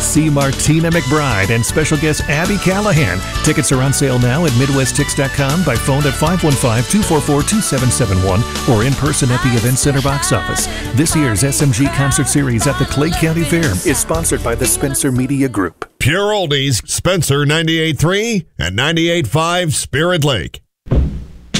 See Martina McBride and special guest Abby Callahan. Tickets are on sale now at MidwestTix.com by phone at 515-244-2771 or in person at the Event Center box office. This year's SMG Concert Series at the Clay County Fair is sponsored by the Spencer Media Group. Pure Oldies, Spencer 98.3 and 98.5 Spirit Lake.